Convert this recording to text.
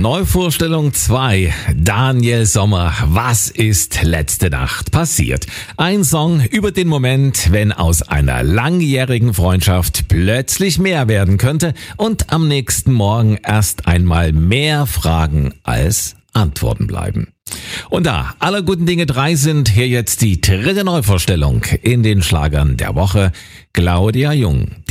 Neuvorstellung 2. Daniel Sommer. Was ist letzte Nacht passiert? Ein Song über den Moment, wenn aus einer langjährigen Freundschaft plötzlich mehr werden könnte und am nächsten Morgen erst einmal mehr Fragen als Antworten bleiben. Und da aller guten Dinge 3 sind, hier jetzt die dritte Neuvorstellung in den Schlagern der Woche. Claudia Jung.